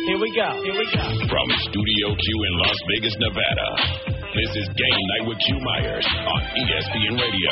Here we go. From Studio Q in Las Vegas, Nevada, this is Game Night with Q Myers on ESPN Radio.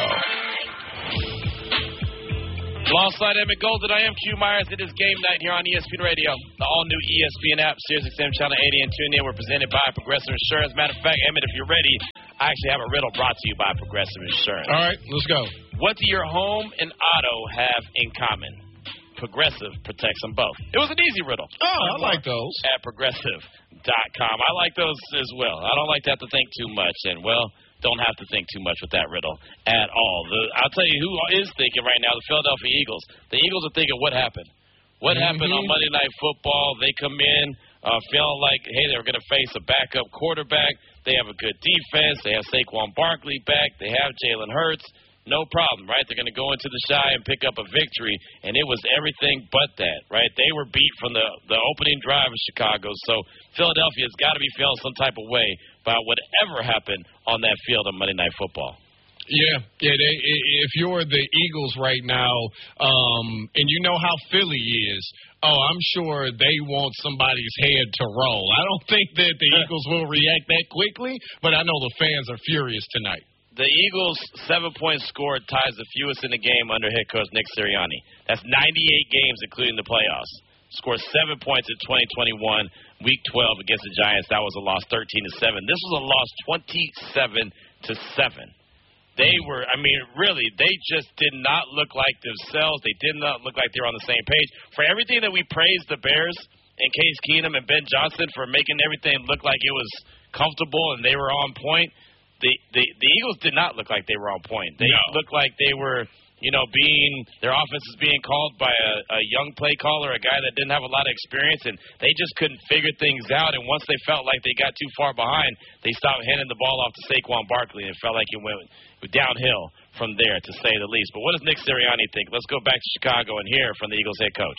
Alongside Emmett Golden, I am Q Myers. It is Game Night here on ESPN Radio. The all-new ESPN app, SiriusXM Channel 80 and TuneIn. We're presented by Progressive Insurance. Matter of fact, Emmett, if you're ready, I actually have a riddle brought to you by Progressive Insurance. All right, let's go. What do your home and auto have in common? Progressive protects them both. It was an easy riddle. Oh, I like those. At Progressive.com. I like those as well. I don't like to have to think too much. And, well, don't have to think too much with that riddle at all. I'll tell you who is thinking right now, the Philadelphia Eagles. The Eagles are thinking, what happened? What happened on Monday Night Football? They come in feeling like, hey, they're going to face a backup quarterback. They have a good defense. They have Saquon Barkley back. They have Jalen Hurts. No problem, right? They're going to go into the Shy and pick up a victory, and it was everything but that, right? They were beat from the opening drive of Chicago, so Philadelphia's got to be feeling some type of way about whatever happened on that field on Monday Night Football. Yeah. If you're the Eagles right now, and you know how Philly is, I'm sure they want somebody's head to roll. I don't think that the Eagles will react that quickly, but I know the fans are furious tonight. The Eagles' 7-point score ties the fewest in the game under head coach Nick Sirianni. That's 98 games, including the playoffs. Scored 7 points in 2021, Week 12 against the Giants. That was a loss 13-7. This was a loss 27-7. They were, really, they just did not look like themselves. They did not look like they were on the same page. For everything that we praised the Bears and Case Keenum and Ben Johnson for making everything look like it was comfortable and they were on point, the Eagles did not look like they were on point. They looked like they were, their offense is being called by a young play caller, a guy that didn't have a lot of experience, and they just couldn't figure things out. And once they felt like they got too far behind, they stopped handing the ball off to Saquon Barkley, and it felt like it went downhill from there, to say the least. But what does Nick Sirianni think? Let's go back to Chicago and hear from the Eagles head coach.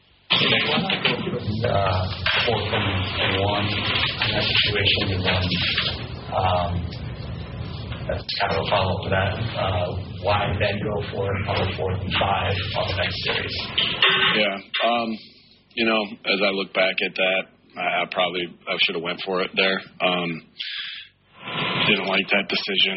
Fourth and one in that situation, and then that's kind of a follow-up to that. Why then go for another 4th and 5 on the next series? Yeah. As I look back at that, I should have went for it there. Didn't like that decision.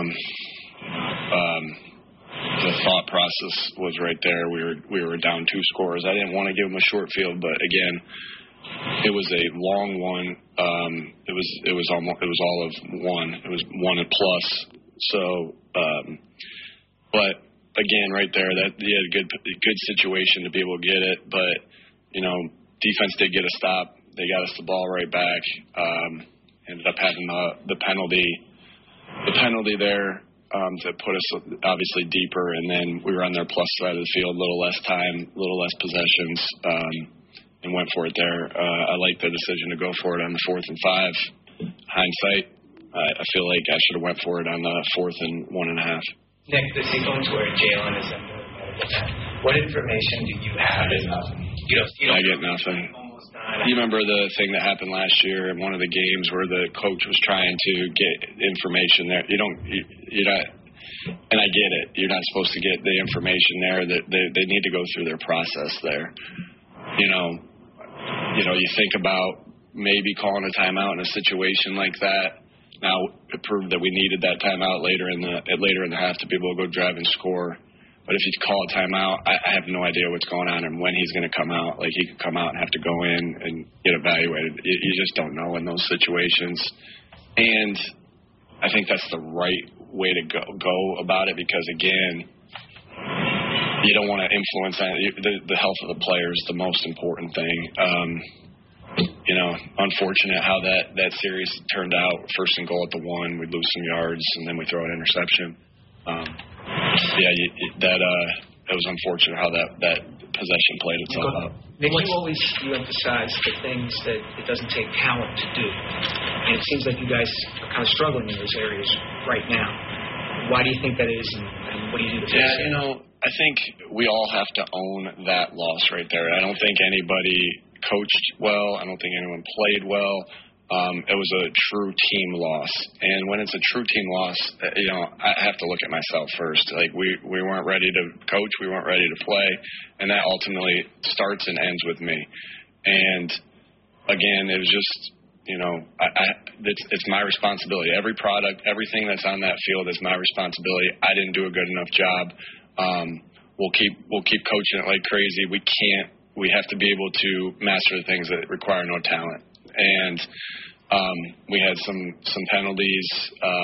The thought process was right there. We were down 2 scores. I didn't want to give them a short field, but again, it was a long one. It was all of one. It was 1 and plus. So, but again, right there, that he had a good situation to be able to get it. But defense did get a stop. They got us the ball right back. Ended up having the penalty there to put us obviously deeper, and then we were on their plus side of the field, a little less time, a little less possessions. And went for it there. I like the decision to go for it on the 4th and 5. Hindsight, I feel like I should have went for it on the 4th and 1.5. Nick, the sequence where Jalen is in what information do you have? I get nothing. I get nothing. You remember the thing that happened last year in one of the games where the coach was trying to get information there? You're not, and I get it. You're not supposed to get the information there. That they need to go through their process there. You think about maybe calling a timeout in a situation like that. Now it proved that we needed that timeout later in the half to be able to go drive and score. But if you call a timeout, I have no idea what's going on and when he's going to come out. Like, he could come out and have to go in and get evaluated. You just don't know in those situations. And I think that's the right way to go about it because, again, you don't want to influence the health of the player is the most important thing. Unfortunate how that series turned out. 1st and goal at the 1, we'd lose some yards, and then we throw an interception. It was unfortunate how that possession played itself out. Nick, you emphasize the things that it doesn't take talent to do. And it seems like you guys are kind of struggling in those areas right now. Why do you think that is, and what do you do to fix it? I think we all have to own that loss right there. I don't think anybody coached well. I don't think anyone played well. It was a true team loss. And when it's a true team loss, I have to look at myself first. Like, we weren't ready to coach. We weren't ready to play. And that ultimately starts and ends with me. And, again, it was just, it's my responsibility. Every product, everything that's on that field is my responsibility. I didn't do a good enough job. We'll keep coaching it like crazy. We have to be able to master the things that require no talent. And we had some penalties.